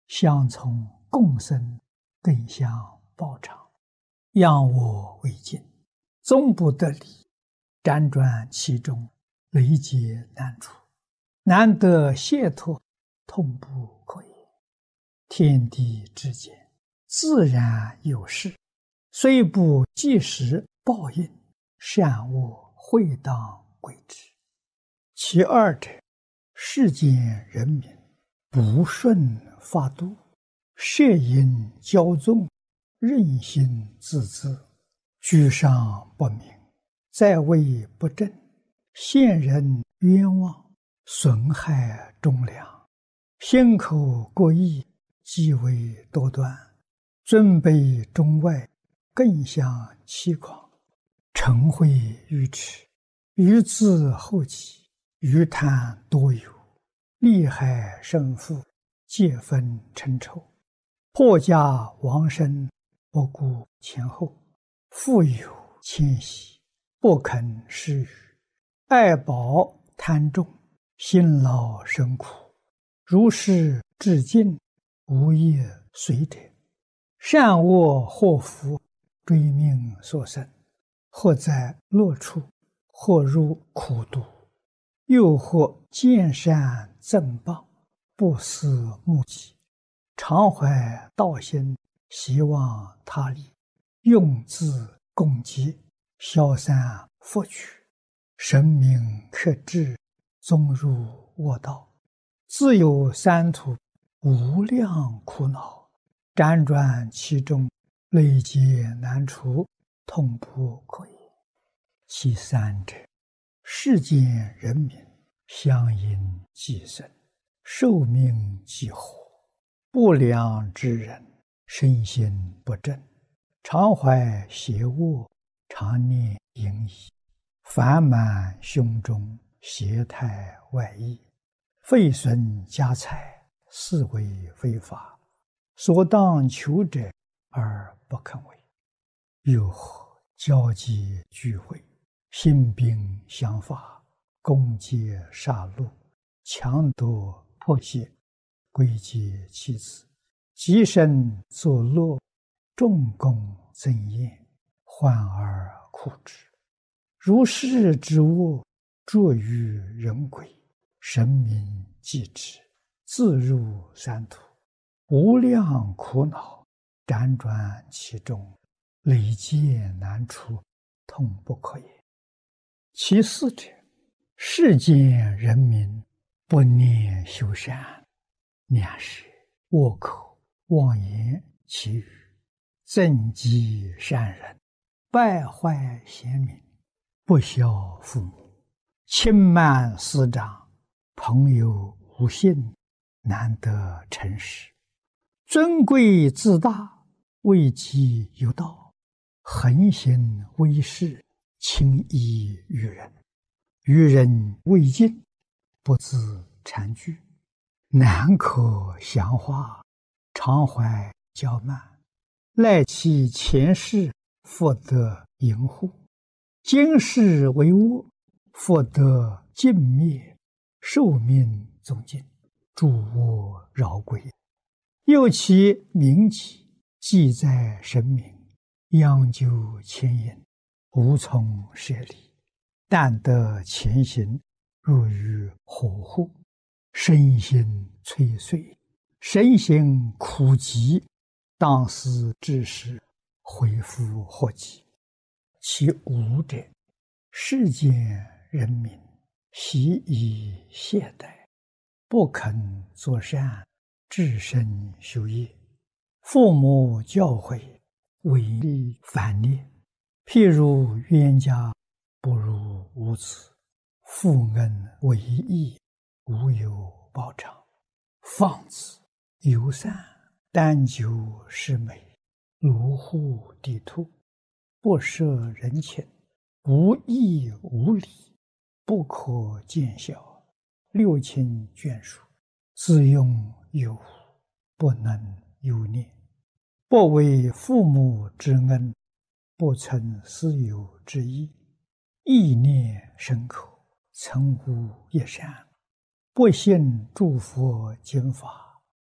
相从共生，更相报偿。仰我为镜，终不得理，辗转其中，累劫难除。难得解脱，痛不可言。天地之间，自然有事，虽不即时报应，善恶会当归之。其二者，世间人民不顺法度，摄引骄纵，任性自恣，居上不明，在位不正，陷人冤枉，损害忠良，心口过意，极为多端，尊卑中外，更相欺诳，嗔恚愚痴，愚自后己，愚贪多有，利害生父，皆分成仇，破家亡身，不顾前后，富有谦息，不肯施予，爱宝贪重，辛劳生苦，如是至尽，无业随者。善恶祸福，追命所生，或在乐处，或入苦毒，又或见善赠谤，不思目己，常怀道心，希望他利，用自共济，消散福取，神明克制，终入恶道，自有三途，无量苦恼，辗转其中，累劫难除，痛不可言。其三者，世间人民相因寄生，寿命既活，不良之人，身心不正，常怀邪恶，常念淫逸，烦满胸中，邪态外溢，废损家财，是为非法，所当求者而不肯为。又或交际聚会，兴兵相伐，攻击杀戮，强夺迫胁，归结其子，极身作乐，众功增宴，患而苦之。如是之恶，著于人鬼，神明继之，自入三途，无量苦恼，辗转其中，累劫难除，痛不可言。其四者，世间人民不念修善，两舌恶口妄言绮语，憎嫉善人，败坏贤明，不孝父母，轻慢师长，朋友无信，难得诚实，尊贵自大，位极有道，横行威势，轻易于人，于人未尽，不自惭惧，难可详化，常怀骄慢，赖其前世，复得淫护，今世为恶，复得尽灭，寿命终尽，诸恶饶归。又其名己，记在神明，央究牵引，无从舍离，但得前行，入于火户，身心摧碎，身心苦极，当思之时，恢复祸己。其五者，世间人民习以懈怠，不肯作善，至身修业，父母教诲，违逆反逆，譬如冤家不如无子，负恩为义，无有报偿，放子游散，单求是美，卢户地兔，不摄人情，无义无礼，不可见效，六亲眷属，自用有无，不能有念，不为父母之恩，不存私有之意，意念深刻，曾无一善，不信诸佛经法，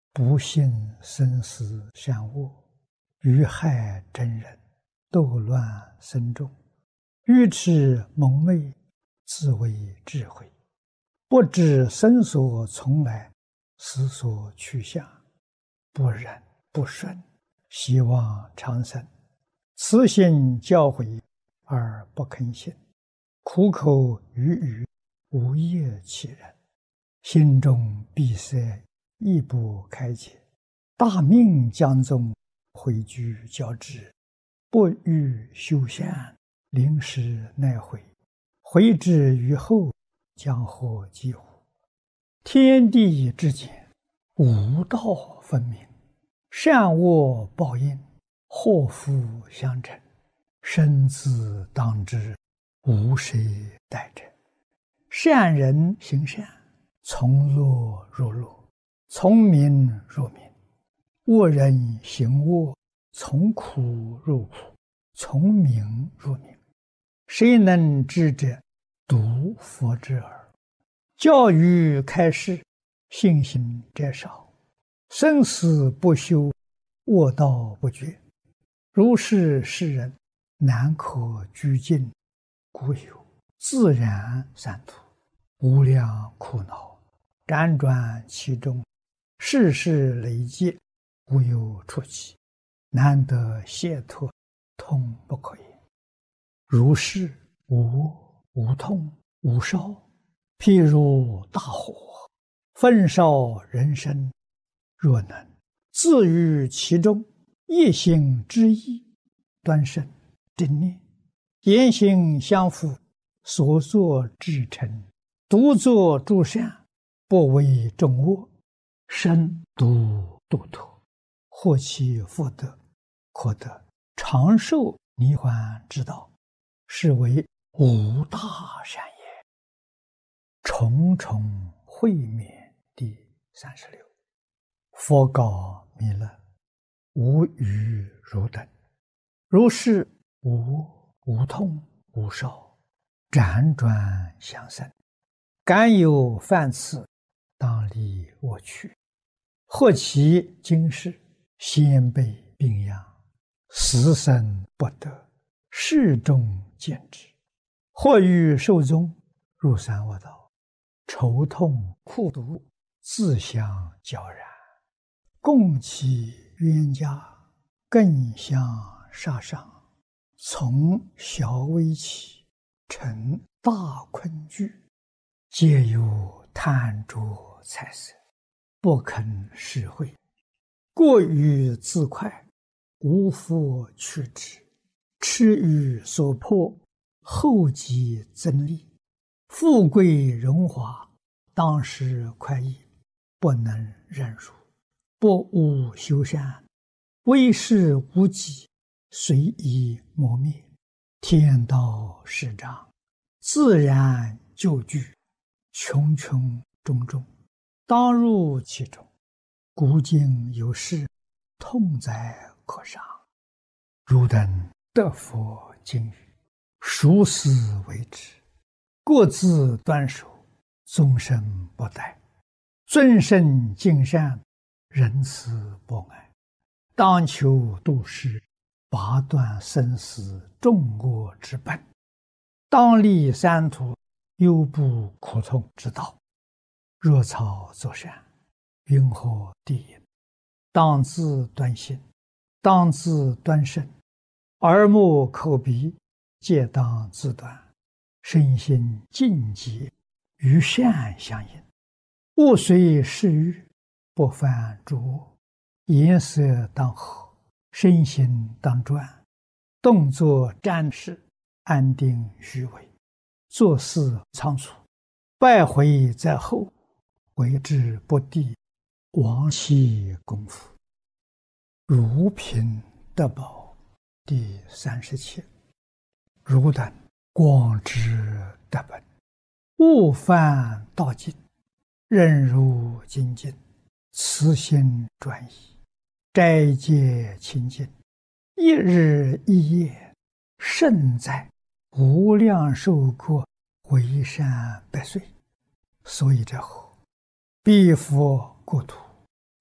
不信生死善恶，愚害真人，斗乱僧众，愚痴蒙昧，自为智慧，不知生所从来，死所去向，不忍不顺，希望长生，慈心教诲而不肯信，苦口语语，无业其人，心中闭塞，亦不开解，大命将终，回居交织，不欲修善，临时奈悔，回之于后，将获几乎？天地之间，无道分明，善恶报应，祸福相承，生自当之，无谁代者。善人行善，从乐入乐，从名入名；恶人行恶，从苦入苦，从名入名。谁能知者？独佛之耳。教育开示，信心者少。生死不休，恶道不绝。如是世人，难可居尽，故有自然三途，无量苦恼，辗转其中，世事累积，无有出期，难得解脱，痛不可言。如是无痛无烧，譬如大火，焚烧人身，若能自于其中，一心之意，端慎正念，言行相符，所作至诚，独作诸善，不为众恶，身独度脱，获其福德，可得长寿涅槃之道，是为无大善也。重重会面第36。佛告弥勒：无余汝等，如是无痛无烧，辗转相生，敢有犯次，当离我去。或其今世，先辈病殃，死生不得，世中见之；或欲寿终，入三恶道，愁痛苦毒，自相交然，共其冤家，更相杀伤，从小微起，成大困惧，皆有贪着财色，不肯施惠，过于自快，无复去之，痴于所迫，后继增利，富贵荣华，当时快意，不能忍辱，不务修善，为事无己，随意磨灭，天道始长，自然就具，穷穷种种，当入其中，古今有事，痛哉可伤。汝等得佛经语，熟思为之，各自端守，终身不殆，尊圣敬善，仁慈博爱，当求度世，拔断生死众恶之本，当立三途，忧怖苦痛之道。若草作善，云何地也？当自端心，当自端身，耳目口鼻，皆当自端，身心净洁，与善相应，勿随世欲，不犯诸恶，颜色当和，身心当专，动作瞻视，安定虚伪，做事仓促，败毁在后，为之不第，亡其功夫。如贫得宝第37。汝等广知得本，勿犯道尽，任如精进，慈心专一，斋戒清净，一日一夜，胜在无量寿国，为善百岁。所以者何？彼佛国土，